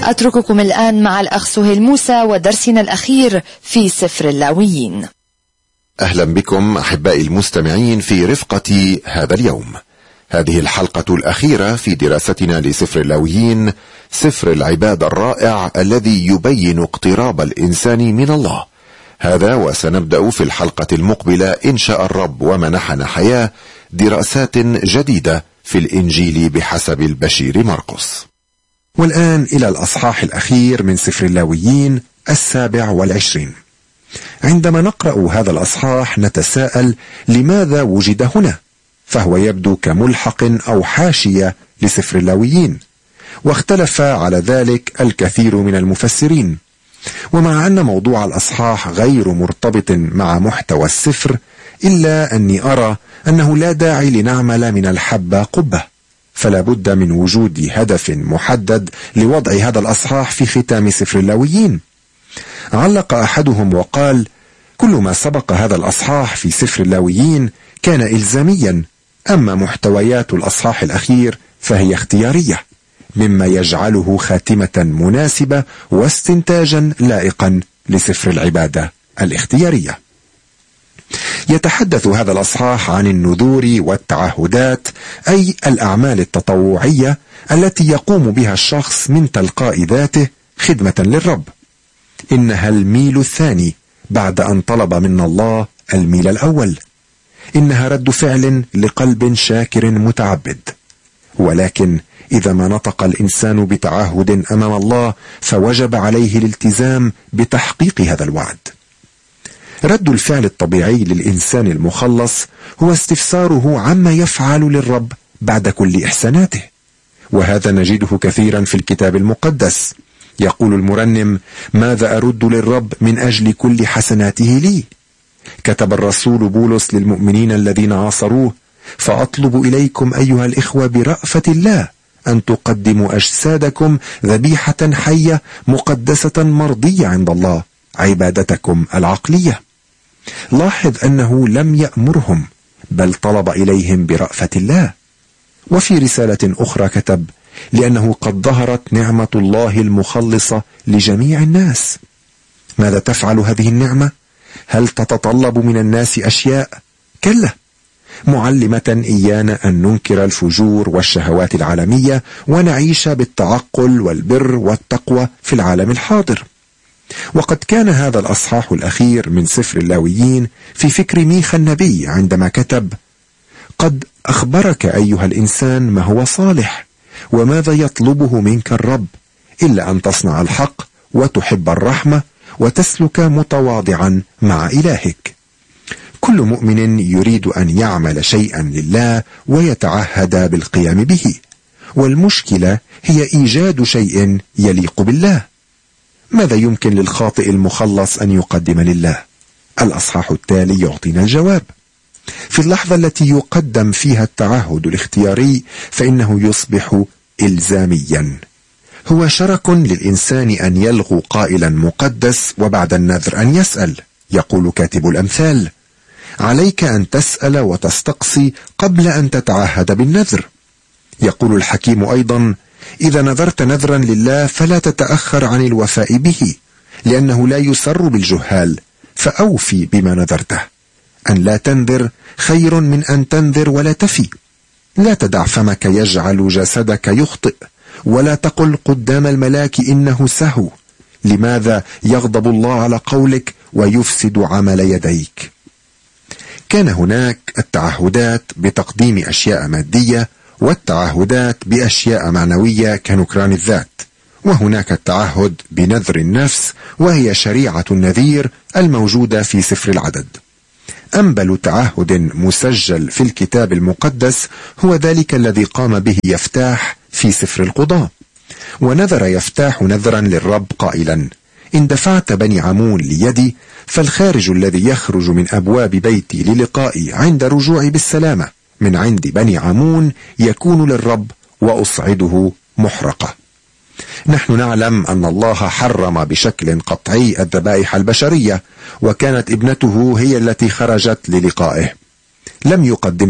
أترككم الآن مع الأخ سهيل موسى ودرسنا الأخير في سفر اللاويين. أهلا بكم أحبائي المستمعين في رفقة هذا اليوم. هذه الحلقة الأخيرة في دراستنا لسفر اللاويين، سفر العبادة الرائع الذي يبين اقتراب الإنسان من الله. هذا وسنبدأ في الحلقة المقبلة إن شاء الرب ومنحنا حياة دراسات جديدة في الإنجيل بحسب البشير مرقس. والآن إلى الأصحاح الأخير من سفر اللاويين 27. عندما نقرأ هذا الأصحاح نتساءل لماذا وجد هنا، فهو يبدو كملحق أو حاشية لسفر اللاويين، واختلف على ذلك الكثير من المفسرين. ومع أن موضوع الأصحاح غير مرتبط مع محتوى السفر، إلا أني أرى أنه لا داعي لنعمل من الحبة قبة، فلا بد من وجود هدف محدد لوضع هذا الأصحاح في ختام سفر اللاويين. علق أحدهم وقال: كل ما سبق هذا الأصحاح في سفر اللاويين كان إلزاميا، أما محتويات الأصحاح الأخير فهي اختيارية، مما يجعله خاتمة مناسبة واستنتاجا لائقا لسفر العبادة الاختيارية. يتحدث هذا الأصحاح عن النذور والتعهدات، أي الأعمال التطوعية التي يقوم بها الشخص من تلقاء ذاته خدمة للرب. إنها الميل الثاني بعد أن طلب من الله الميل الأول. إنها رد فعل لقلب شاكر متعبد. ولكن إذا ما نطق الإنسان بتعهد أمام الله فوجب عليه الالتزام بتحقيق هذا الوعد. رد الفعل الطبيعي للإنسان المخلص هو استفساره عما يفعل للرب بعد كل إحساناته، وهذا نجده كثيرا في الكتاب المقدس. يقول المرنم: ماذا أرد للرب من أجل كل حسناته لي؟ كتب الرسول بولس للمؤمنين الذين عاصروه: فأطلب إليكم أيها الإخوة برأفة الله أن تقدموا أجسادكم ذبيحة حية مقدسة مرضية عند الله، عبادتكم العقلية. لاحظ أنه لم يأمرهم، بل طلب إليهم برأفة الله. وفي رسالة أخرى كتب: لأنه قد ظهرت نعمة الله المخلصة لجميع الناس. ماذا تفعل هذه النعمة؟ هل تتطلب من الناس أشياء؟ كلا، معلمة إيانا أن ننكر الفجور والشهوات العالمية ونعيش بالتعقل والبر والتقوى في العالم الحاضر. وقد كان هذا الأصحاح الأخير من سفر اللاويين في فكر ميخا النبي عندما كتب: قد أخبرك أيها الإنسان ما هو صالح، وماذا يطلبه منك الرب، إلا أن تصنع الحق وتحب الرحمة وتسلك متواضعا مع إلهك. كل مؤمن يريد أن يعمل شيئا لله ويتعهد بالقيام به، والمشكلة هي إيجاد شيء يليق بالله. ماذا يمكن للخاطئ المخلص أن يقدم لله؟ الأصحاح التالي يعطينا الجواب. في اللحظة التي يقدم فيها التعهد الاختياري فإنه يصبح إلزاميا. هو شرك للإنسان أن يلغو قائلا مقدس وبعد النذر أن يسأل. يقول كاتب الأمثال: عليك أن تسأل وتستقصي قبل أن تتعهد بالنذر. يقول الحكيم أيضا: إذا نذرت نذرا لله فلا تتأخر عن الوفاء به، لأنه لا يسر بالجهال، فأوفي بما نذرته. أن لا تنذر خير من أن تنذر ولا تفي. لا تدع فمك يجعل جسدك يخطئ، ولا تقل قدام الملاك إنه سهو. لماذا يغضب الله على قولك ويفسد عمل يديك؟ كان هناك التعهدات بتقديم أشياء مادية، والتعهدات بأشياء معنوية كنكران الذات، وهناك التعهد بنذر النفس، وهي شريعة النذير الموجودة في سفر العدد. أنبل تعهد مسجل في الكتاب المقدس هو ذلك الذي قام به يفتاح في سفر القضاء. ونذر يفتاح نذرا للرب قائلا: إن دفعت بني عمون ليدي، فالخارج الذي يخرج من أبواب بيتي للقائي عند رجوعي بالسلامة من عند بني عمون يكون للرب، وأصعده محرقة. نحن نعلم أن الله حرم بشكل قطعي الذبائح البشرية، وكانت ابنته هي التي خرجت للقائه. لم يقدم